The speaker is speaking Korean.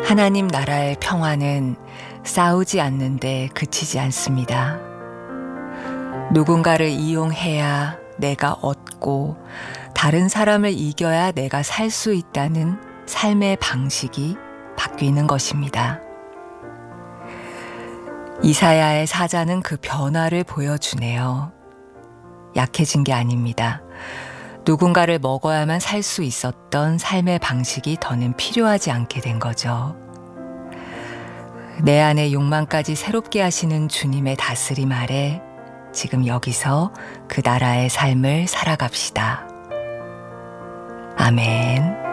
하나님 나라의 평화는 싸우지 않는데 그치지 않습니다. 누군가를 이용해야 내가 얻고 다른 사람을 이겨야 내가 살 수 있다는 삶의 방식이 바뀌는 것입니다. 이사야의 사자는 그 변화를 보여주네요. 약해진 게 아닙니다. 누군가를 먹어야만 살 수 있었던 삶의 방식이 더는 필요하지 않게 된 거죠. 내 안의 욕망까지 새롭게 하시는 주님의 다스림 아래 지금 여기서 그 나라의 삶을 살아갑시다. 아멘.